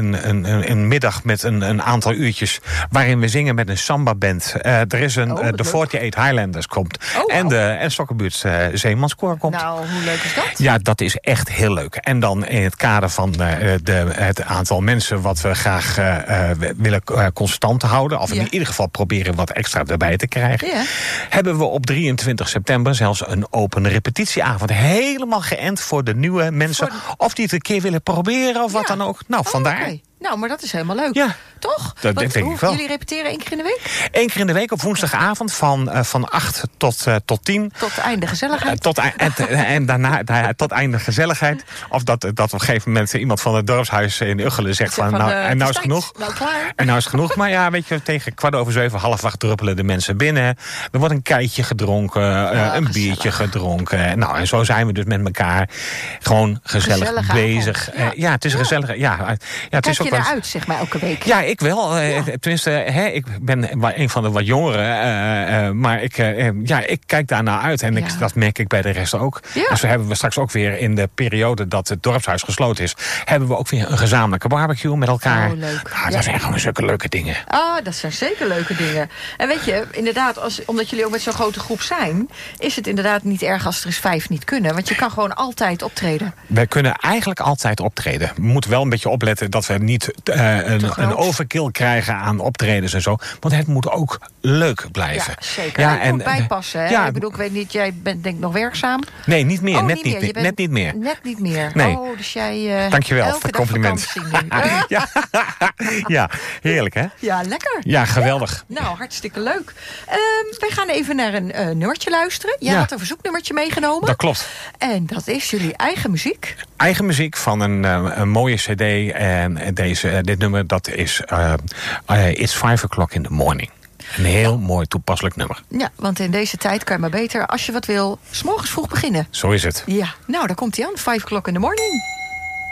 een middag met een aantal uurtjes waarin we zingen met een samba-band. Er is de 48 Highlanders komt. En Stokkenbuurt Zeemanskoor komt. Nou, hoe leuk is dat? Ja, dat is echt heel leuk. En dan in het kader van het aantal mensen wat we graag willen constant houden, of in ieder geval proberen wat extra erbij te krijgen, hebben we op 23 september zelfs een open repetitieavond. Helemaal geënt voor de nieuwe mensen. Of die het een keer willen proberen of wat dan ook. Nou, vandaar. Okay. Nou, maar dat is helemaal leuk. Ja. Toch? Dat denk ik wel. Jullie repeteren 1 keer in de week? 1 keer in de week op woensdagavond van 8 tot 10. Tot einde gezelligheid. En daarna tot einde gezelligheid. Of dat op een gegeven moment iemand van het dorpshuis in Uggelen zegt van nou is het genoeg. Nou, klaar. En nou is het genoeg. Maar ja, weet je, tegen 7:15, 6:30 druppelen de mensen binnen. Er wordt een keitje gedronken, een biertje gedronken. Nou, en zo zijn we dus met elkaar gewoon gezellig bezig. Ja, het is gezellig. Het is ook je eruit, zeg maar, elke week? Ja, ik wel. Tenminste, ik ben een van de wat jongeren. Maar ik kijk daarnaar uit. En dat merk ik bij de rest ook. Ja. Dus hebben we straks ook weer in de periode dat het dorpshuis gesloten is, hebben we ook weer een gezamenlijke barbecue met elkaar. Oh, leuk. Nou, dat zijn gewoon zulke leuke dingen. Dat zijn zeker leuke dingen. En weet je, inderdaad, omdat jullie ook met zo'n grote groep zijn, is het inderdaad niet erg als er eens 5 niet kunnen. Want je kan gewoon altijd optreden. Wij kunnen eigenlijk altijd optreden. We moeten wel een beetje opletten dat we niet een overkill krijgen aan optredens en zo. Want het moet ook leuk blijven. Ja, zeker. Ja, en moet bijpassen. Hè? Ik bedoel, ik weet niet, jij bent denk ik nog werkzaam? Nee, niet meer. Net niet meer. Net niet meer. Nee. Dus jij dankjewel voor het compliment. Ja, heerlijk hè? Ja, lekker. Ja, geweldig. Ja, nou, hartstikke leuk. Wij gaan even naar een nummertje luisteren. Jij had een verzoeknummertje meegenomen. Dat klopt. En dat is jullie eigen muziek? Eigen muziek van een mooie cd. En dit nummer, dat is It's 5 o'clock in the morning. Een heel mooi toepasselijk nummer. Ja, want in deze tijd kan je maar beter, als je wat wil, 's morgens vroeg beginnen. Zo is het. Ja, nou, daar komt hij aan. 5 o'clock in the morning.